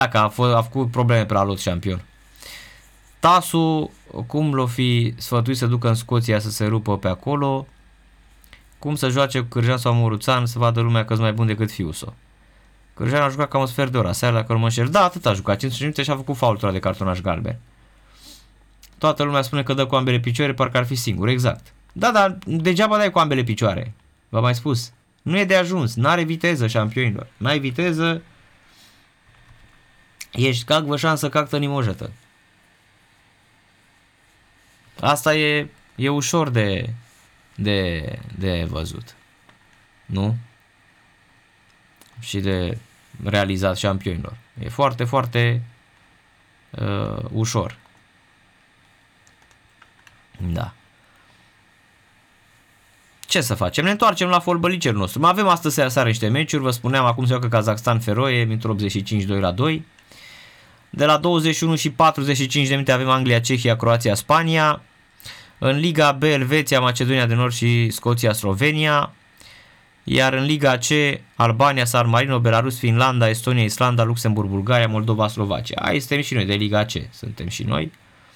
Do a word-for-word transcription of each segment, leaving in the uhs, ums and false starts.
că a, fost, a făcut probleme pe la lot șampion. Tasu, cum l-o fi sfătuit să ducă în Scoția să se rupă pe acolo, cum să joace cu Cârjan sau Moruțan, să vadă lumea că-s mai bun decât Fiuso. Cârjan a jucat cam un sfert de oră, seara dacă nu mă înșel. Da, atât a jucat, cincisprezece minute și a făcut faultura de cartonaș galben. Toată lumea spune că dă cu ambele picioare, parcă ar fi singur, exact. Da, dar degeaba dai cu ambele picioare. V-am mai spus. Nu e de ajuns, n-are viteză șampionilor. N-ai viteză, ești cac vă șansă, cac tănimojătă. Asta e, e ușor de, de, de văzut. Nu? Și de realizat șampionilor. E foarte, foarte uh, ușor. Da. Ce să facem? Ne întoarcem la fotbalicerul nostru. Mai avem astăzi seara niște meciuri. Vă spuneam, acum se joacă Kazakhstan-Feroe, mintul optzeci și cinci, doi la doi. De la douăzeci și unu și patruzeci și cinci de minute avem Anglia, Cehia, Croația, Spania. În Liga B, Elveția, Macedonia de Nord și Scoția, Slovenia. Iar în Liga C, Albania, San Marino, Belarus, Finlanda, Estonia, Islanda, Luxemburg, Bulgaria, Moldova, Slovacia. Aici suntem și noi de Liga C. Suntem și noi.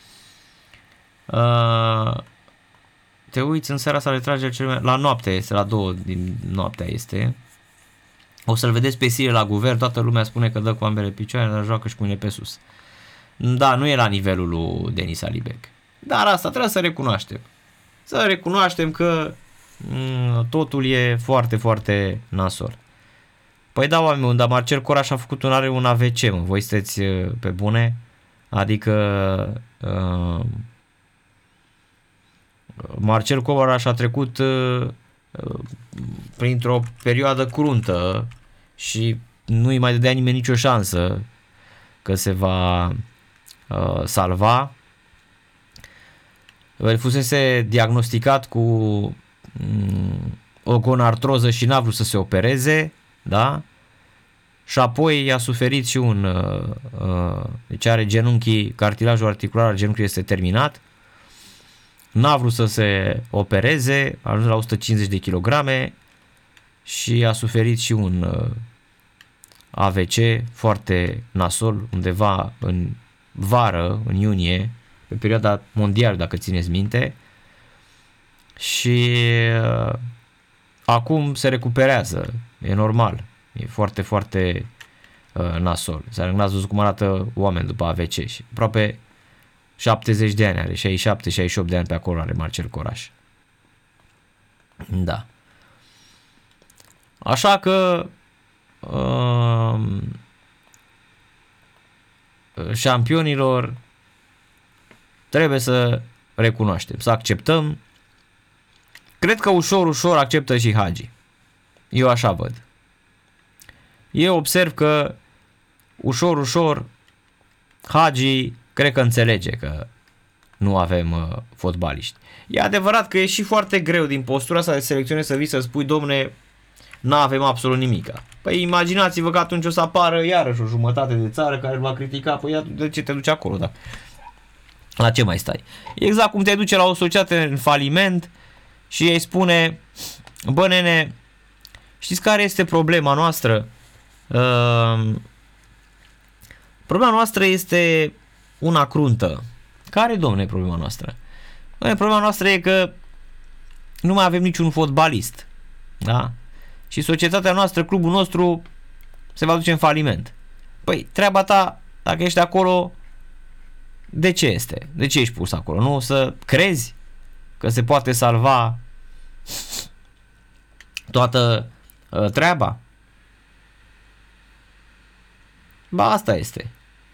Uh, te uiți în seara asta le trage cel mai... la noapte, este la două din noaptea este. O să-l vedeți pe Sire la guvern, toată lumea spune că dă cu ambele picioare, dar joacă și cu mâine pe sus. Da, nu e la nivelul lui Denis Alibec. Dar asta trebuie să recunoaștem. Să recunoaștem că m- totul e foarte, foarte nasol. Păi da, oameni buni, dar Marcel Coraș a făcut un, are un A V C, mă. Voi sunteți pe bune? Adică uh, Marcel Coraș a trecut uh, printr-o perioadă cruntă și nu-i mai dădea nimeni nicio șansă că se va uh, salva. El fusese diagnosticat cu um, o gonartroză și n-a vrut să se opereze, da? Și apoi a suferit și un uh, uh, deci are genunchii, cartilajul articular al genunchiului este terminat. N-a vrut să se opereze, a ajuns la o sută cincizeci de kilograme și a suferit și un uh, A V C foarte nasol undeva în vară, în iunie, pe perioada mondială, dacă țineți minte. Și uh, acum se recuperează, e normal, e foarte, foarte uh, nasol. N-ați văzut cum arată oameni după A V C și aproape șaptezeci de ani are, șaizeci și șapte șaizeci și opt de ani pe acolo are Marcel Coraș. Da. Așa că uh, șampionilor trebuie să recunoaștem, să acceptăm. Cred că ușor, ușor acceptă și Hagi. Eu așa văd. Eu observ că ușor, ușor Hagi cred că înțelege că nu avem uh, fotbaliști. E adevărat că e și foarte greu din postura asta de selecțiune să vii să spui, domne, n-avem absolut nimica. Păi imaginați-vă că atunci o să apară iarăși o jumătate de țară care îl va critica, păi de ce te duci acolo, da? La ce mai stai? Exact cum te duce la o societate în faliment și ei spune, bă nene, știți care este problema noastră? Uh, problema noastră este una cruntă. Care, domne, e problema noastră? Domne, problema noastră e că nu mai avem niciun fotbalist. Da? Și societatea noastră, clubul nostru, se va duce în faliment. Păi, treaba ta, dacă ești acolo, de ce este? De ce ești pus acolo? Nu să crezi că se poate salva toată uh, treaba? Ba, asta este.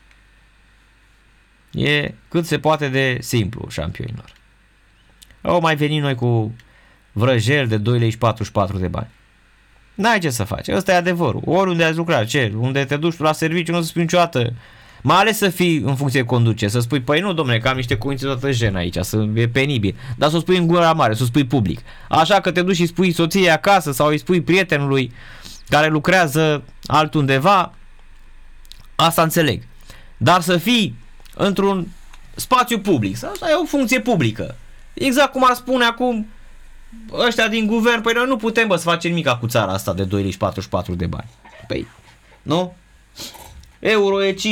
E cât se poate de simplu, șampionilor. Au mai venit noi cu vrăjeli de doi lei și patruzeci și patru de bani. N-ai ce să faci, ăsta e adevărul. Oriunde ai lucrat, ce? Unde te duci tu la serviciu, nu o să spui niciodată. Mai ales să fii în funcție de conduce, să spui, păi nu, domnule, că am niște cuvinte toată jenă aici, să e penibil. Dar să o spui în gura mare, să o spui public. Așa că te duci și spui soției acasă sau îi spui prietenului care lucrează altundeva, asta înțeleg. Dar să fii într-un spațiu public, să ai o funcție publică. Exact cum ar spune acum ăștia din guvern, păi noi nu putem, bă, să facem nimic cu țara asta de doi lei și patruzeci și patru de bani. Păi, nu? euro e